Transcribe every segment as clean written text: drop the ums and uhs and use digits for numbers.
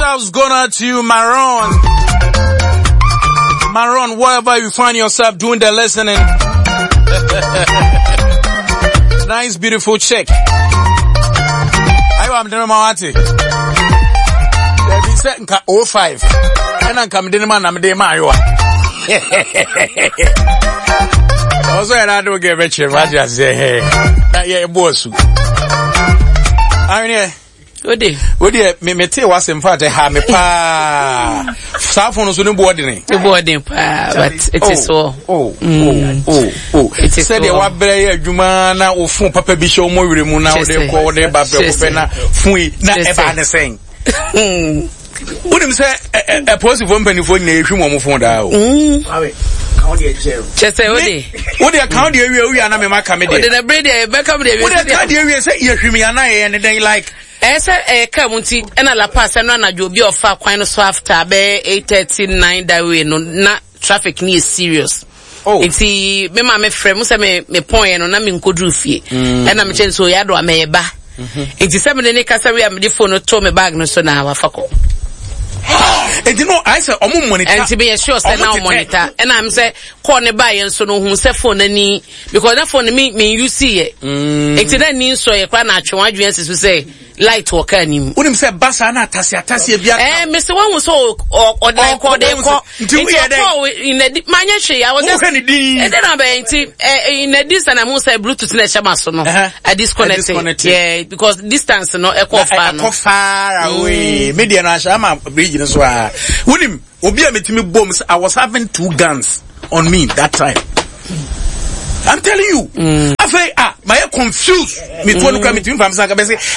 shouts going out to you, Maron. Maron, wherever you find yourself doing the listening. Nice, beautiful chick. I'm doing my auntie. There be certain 05. And I'm coming to man, I'm the Mario. Also, I don't get rich, I just say, hey, that yeah, boss. I mean, Would you me tell was in fact a hammy pa? Saffron no boarding. The boarding pa, but it is so. It is said, what bear Jumana or Fun Papa Bisho Morimu now they call their Babena Fui, not ever the same. Wouldn't say a positive company for nation one for that. Just say, what the account area we are not my comedy. The bread, Beckham, what the area say, you me and they like. Esa kamunti ena la pass ena na jobi ofa kwan so after be 8:39 that way no na traffic ni is serious. Enti me ma me frɛ mu sɛ me point no na me nkoduru fie. Ena me chen so ya do ameba. Enti sɛ me ne kasa we am de phone to me bag no so na wafa ko. Enti no I say omo monitor. Enti be sure say na monitor. Ena am say call ne buy so no hu say phone ani because that phone me you see it. Enti na ni so ye kwa na atwe adwen sisu say light work anim. Unim say basa na atase bia. Mr. One was so or like call them call. In the manya she I was just and then I in a distance I must say Bluetooth na chama so no. I disconnected. Yeah, because distance no e far away. Media na chama bridge no so. Unim obi a metimi bombs. I was having 2 guns on me that time. I'm telling you. I say, my confused. Me to look at me to him, say,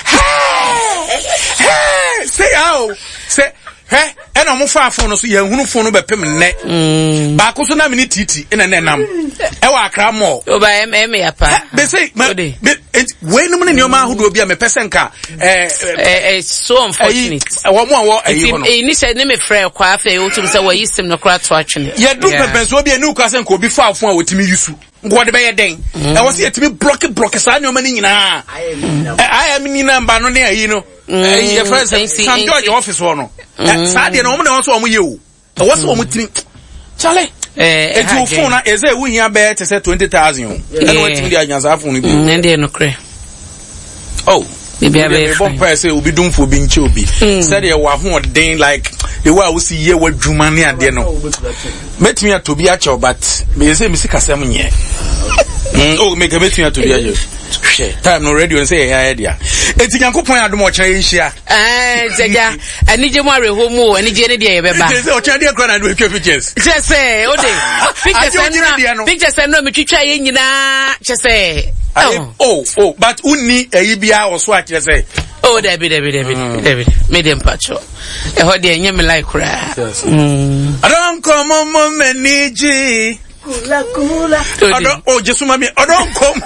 hey, say how, say, hey, and I'm far phone, so you who phone be payment net. Back also na mini titi in a nenam. Ewa cram more. Oh, by me apa. They say, when no money your man who will be a person car. So unfortunate. One more, you said, name a frail quaff, you to say, well, you seem no crowd watching. Yeah, do peppers will be a new cousin could be far from with me. What about a day? I was here to be block, I know money na. I am in number no near, you know. Your friends, some George office one. Saturday, no one also on you. What's wrong with me? Charlie, it's your phone is a we here bear to say 20,000. And waiting the agents have only been. And they no cray. Oh, maybe a bomb person will be doomed for being chubby. Said you were more day like the way we see here what Jumania and Deno. Met me to be at your but me say Mr. Casamia. Oh, make a meeting to be at you. Time no radio and say idea. It's a point at the more change here. I need you marry homo and Jenny dear. It's a Chandia Granada with your pictures. Just say, oh, pictures and no me try in just say. Oh, but unni a EBA or swat, just say. Oh, David, medium patcho. A hot day, me like cry. I don't come on, Maniji. Oh, just mommy, I don't come.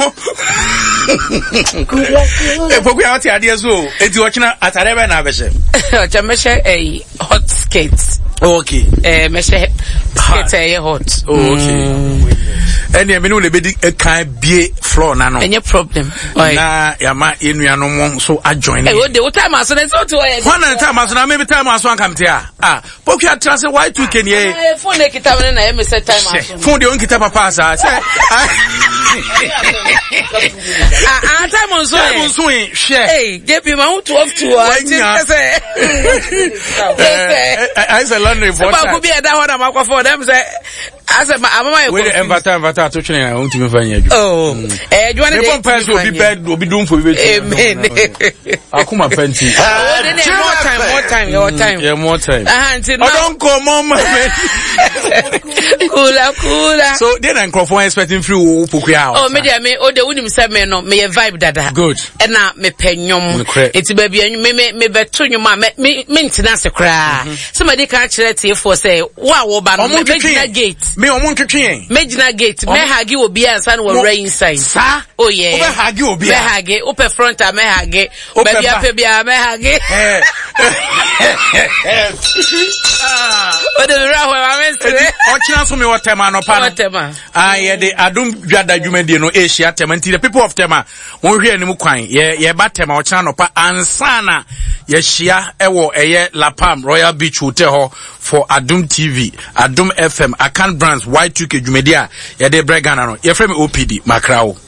If we are here, so it's watching at a revenue. A hot skates. Okay. Meshe skate hot. Okay. And you know the can't be floor nano. Any problem? Na yama inu no so adjoin. What time as so to one time as maybe time as one come here. Poki atrase why two can ye? Phone kita na me set time as. Phone the on kita papa sa. Time on so share. Hey, give me my 12 to I say London for that. Could be that one am for them say I said my invata to train I want to find you. Oh. You want to person will be bad will be doing for you. Amen. Akuma plenty. More time. Yeah, more time. I don't come on my Cooler. So then I'm expecting through Pukia. Oh, me the wouldn't say me no me vibe dada. Good. And now me penyom. It's baby and me beto you ma me maintenance cry. Somebody can't let you for say wow ba me gate. Me o monto twen. Megina gate. Me hagi obi ansa no we inside. Sa? Oh yeah. Obe hagi obi. Me hagi. Ope front me hagi. Baby ape bia me hagi. Ochina so me watema no pa no. Ye de adum dwada dwumade no Asia tema nti the people of Tema won hwe anim kwan ye ba Tema ochina no pa ansana ye hia ewo eye La Palm Royal Beach Hotel ho for Adum TV, Adum FM, Akan Brands Y2K dwumade a ye de bregana no ye frame OPD Makrao.